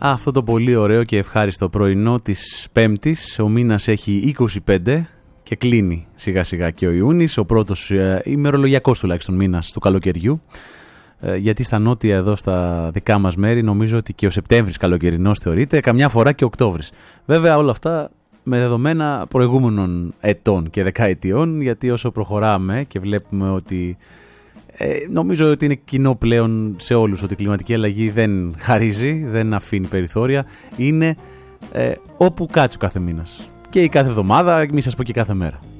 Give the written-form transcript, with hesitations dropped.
Αυτό το πολύ ωραίο και ευχάριστο πρωινό της Πέμπτης. Ο μήνας έχει 25 και κλείνει σιγά σιγά και ο Ιούνις, ο πρώτος ημερολογιακός τουλάχιστον μήνας του καλοκαιριού. Γιατί στα νότια εδώ στα δικά μας μέρη νομίζω ότι και ο Σεπτέμβρης καλοκαιρινός θεωρείται, καμιά φορά και Οκτώβρης. Βέβαια όλα αυτά με δεδομένα προηγούμενων ετών και δεκαετιών, γιατί όσο προχωράμε και βλέπουμε ότι νομίζω ότι είναι κοινό πλέον σε όλους ότι η κλιματική αλλαγή δεν χαρίζει, δεν αφήνει περιθώρια, είναι όπου κάτσει ο κάθε μήνας και η κάθε εβδομάδα, μη σας πω και κάθε μέρα.